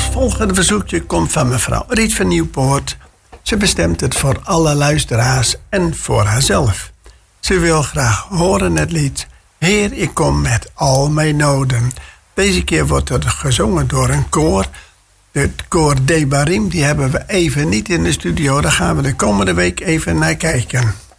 volgende verzoekje komt van mevrouw Riet van Nieuwpoort. Ze bestemt het voor alle luisteraars en voor haarzelf. Ze wil graag horen het lied Heer, ik kom met al mijn noden. Deze keer wordt het gezongen door een koor. Het koor Debarim, die hebben we even niet in de studio. Daar gaan we de komende week even naar kijken.